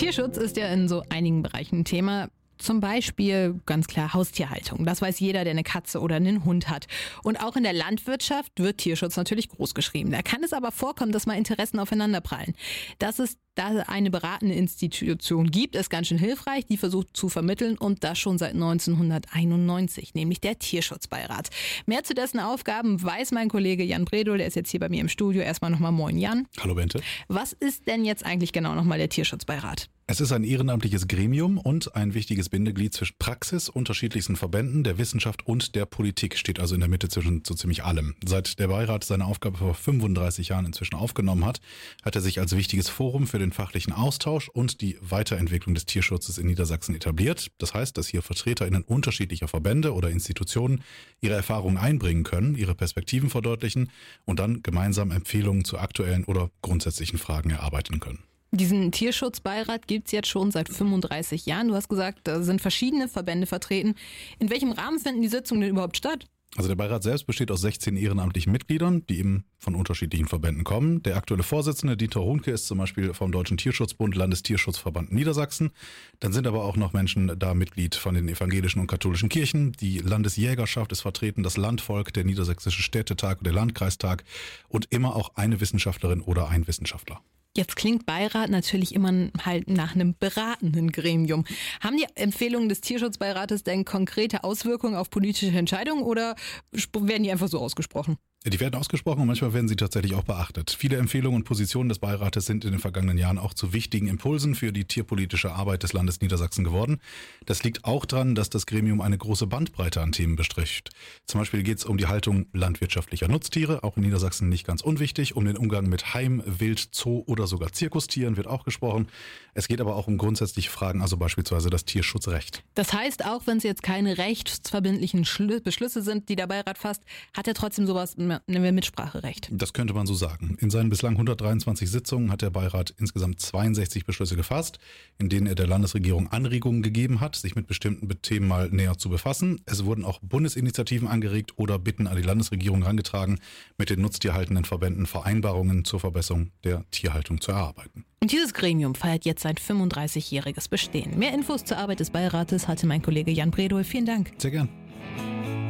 Tierschutz ist ja in so einigen Bereichen ein Thema. Zum Beispiel ganz klar Haustierhaltung. Das weiß jeder, der eine Katze oder einen Hund hat. Und auch in der Landwirtschaft wird Tierschutz natürlich großgeschrieben. Da kann es aber vorkommen, dass mal Interessen aufeinanderprallen. Dass es da eine beratende Institution gibt, ist ganz schön hilfreich. Die versucht zu vermitteln und das schon seit 1991, nämlich der Tierschutzbeirat. Mehr zu dessen Aufgaben weiß mein Kollege Jan Bredow, der ist jetzt hier bei mir im Studio. Erstmal nochmal moin Jan. Hallo Bente. Was ist denn jetzt eigentlich genau nochmal der Tierschutzbeirat? Es ist ein ehrenamtliches Gremium und ein wichtiges Bindeglied zwischen Praxis, unterschiedlichsten Verbänden, der Wissenschaft und der Politik, steht also in der Mitte zwischen so ziemlich allem. Seit der Beirat seine Aufgabe vor 35 Jahren inzwischen aufgenommen hat, hat er sich als wichtiges Forum für den fachlichen Austausch und die Weiterentwicklung des Tierschutzes in Niedersachsen etabliert. Das heißt, dass hier VertreterInnen unterschiedlicher Verbände oder Institutionen ihre Erfahrungen einbringen können, ihre Perspektiven verdeutlichen und dann gemeinsam Empfehlungen zu aktuellen oder grundsätzlichen Fragen erarbeiten können. Diesen Tierschutzbeirat gibt's jetzt schon seit 35 Jahren. Du hast gesagt, da sind verschiedene Verbände vertreten. In welchem Rahmen finden die Sitzungen denn überhaupt statt? Also der Beirat selbst besteht aus 16 ehrenamtlichen Mitgliedern, die eben von unterschiedlichen Verbänden kommen. Der aktuelle Vorsitzende, Dieter Runke, ist zum Beispiel vom Deutschen Tierschutzbund, Landestierschutzverband Niedersachsen. Dann sind aber auch noch Menschen da Mitglied von den evangelischen und katholischen Kirchen. Die Landesjägerschaft ist vertreten, das Landvolk, der Niedersächsische Städtetag und der Landkreistag und immer auch eine Wissenschaftlerin oder ein Wissenschaftler. Jetzt klingt Beirat natürlich immer halt nach einem beratenden Gremium. Haben die Empfehlungen des Tierschutzbeirates denn konkrete Auswirkungen auf politische Entscheidungen oder werden die einfach so ausgesprochen? Die werden ausgesprochen und manchmal werden sie tatsächlich auch beachtet. Viele Empfehlungen und Positionen des Beirates sind in den vergangenen Jahren auch zu wichtigen Impulsen für die tierpolitische Arbeit des Landes Niedersachsen geworden. Das liegt auch daran, dass das Gremium eine große Bandbreite an Themen bestricht. Zum Beispiel geht es um die Haltung landwirtschaftlicher Nutztiere, auch in Niedersachsen nicht ganz unwichtig, um den Umgang mit Heim-, Wild-, Zoo- oder sogar Zirkustieren wird auch gesprochen. Es geht aber auch um grundsätzliche Fragen, also beispielsweise das Tierschutzrecht. Das heißt, auch wenn es jetzt keine rechtsverbindlichen Beschlüsse sind, die der Beirat fasst, hat er trotzdem sowas ein Mitspracherecht. Das könnte man so sagen. In seinen bislang 123 Sitzungen hat der Beirat insgesamt 62 Beschlüsse gefasst, in denen er der Landesregierung Anregungen gegeben hat, sich mit bestimmten Themen mal näher zu befassen. Es wurden auch Bundesinitiativen angeregt oder Bitten an die Landesregierung herangetragen, mit den nutztierhaltenden Verbänden Vereinbarungen zur Verbesserung der Tierhaltung zu erarbeiten. Und dieses Gremium feiert jetzt sein 35-jähriges Bestehen. Mehr Infos zur Arbeit des Beirates hatte mein Kollege Jan Bredow. Vielen Dank. Sehr gern.